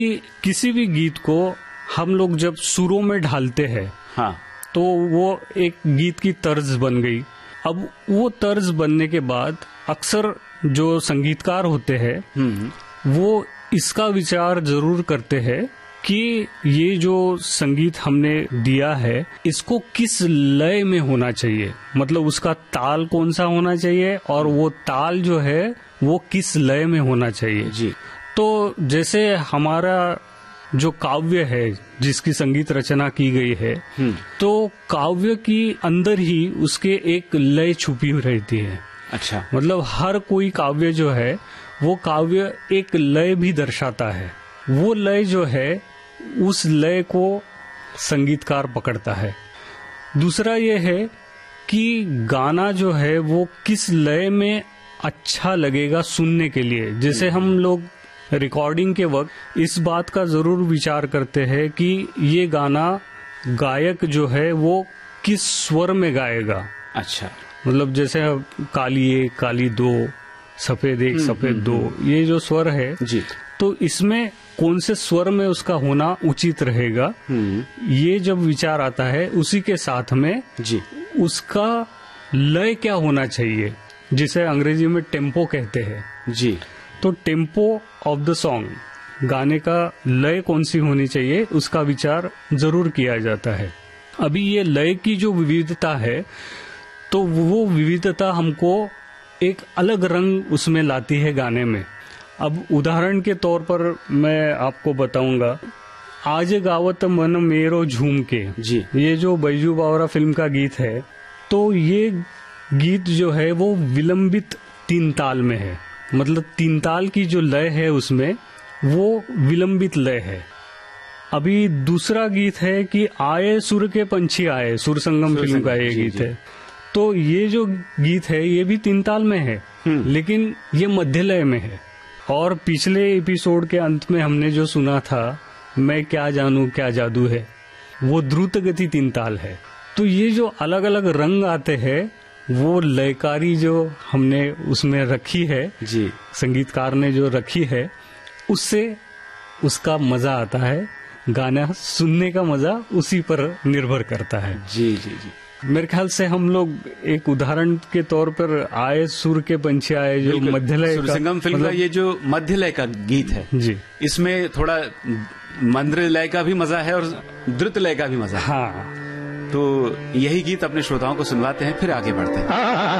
किसी भी गीत को हम लोग जब सुरों में ढालते हैं, हाँ, तो वो एक गीत की तर्ज बन गई। अब वो तर्ज बनने के बाद अक्सर जो संगीतकार होते हैं वो इसका विचार जरूर करते हैं कि ये जो संगीत हमने दिया है इसको किस लय में होना चाहिए, मतलब उसका ताल कौन सा होना चाहिए और वो ताल जो है वो किस लय में होना चाहिए जी। तो जैसे हमारा जो काव्य है जिसकी संगीत रचना की गई है, तो काव्य की अंदर ही उसके एक लय छुपी रहती है। अच्छा, मतलब हर कोई काव्य जो है वो काव्य एक लय भी दर्शाता है। वो लय जो है उस लय को संगीतकार पकड़ता है। दूसरा ये है कि गाना जो है वो किस लय में अच्छा लगेगा सुनने के लिए। जैसे हम लोग रिकॉर्डिंग के वक्त इस बात का जरूर विचार करते हैं कि ये गाना गायक जो है वो किस स्वर में गाएगा। अच्छा, मतलब जैसे काली एक, काली दो, सफेद एक, सफेद दो, ये जो स्वर है जी, तो इसमें कौन से स्वर में उसका होना उचित रहेगा, ये जब विचार आता है उसी के साथ में जी, उसका लय क्या होना चाहिए, जिसे अंग्रेजी में टेम्पो कहते हैं जी। तो टेम्पो ऑफ द सॉन्ग, गाने का लय कौन सी होनी चाहिए, उसका विचार जरूर किया जाता है। अभी ये लय की जो विविधता है तो वो विविधता हमको एक अलग रंग उसमें लाती है गाने में। अब उदाहरण के तौर पर मैं आपको बताऊंगा, आज गावत मन मेरो झूम के जी, ये जो बैजू बावरा फिल्म का गीत है, तो ये गीत जो है वो विलंबित तीन ताल में है। मतलब तीन ताल की जो लय है उसमें वो विलंबित लय है। अभी दूसरा गीत है कि आए सुर के पंछी आए, सुर संगम फिल्म का ये गीत है। तो ये जो गीत है ये भी तीन ताल में है, लेकिन ये मध्य लय में है। और पिछले एपिसोड के अंत में हमने जो सुना था, मैं क्या जानू क्या जादू है, वो द्रुत गति तीन ताल है। तो ये जो अलग अलग रंग आते हैं वो लयकारी जो हमने उसमें रखी है जी, संगीतकार ने जो रखी है, उससे उसका मजा आता है। गाना सुनने का मजा उसी पर निर्भर करता है। जी जी जी। मेरे ख्याल से हम लोग एक उदाहरण के तौर पर आए सुर के पंछी आए जो मध्य लय का, संगम फिल्म का ये जो मध्य लय का गीत है जी, इसमें थोड़ा मंद्र लय का भी मजा है और द्रुत लय का भी मजा है। हाँ, तो यही गीत अपने श्रोताओं को सुनवाते हैं, फिर आगे बढ़ते हैं।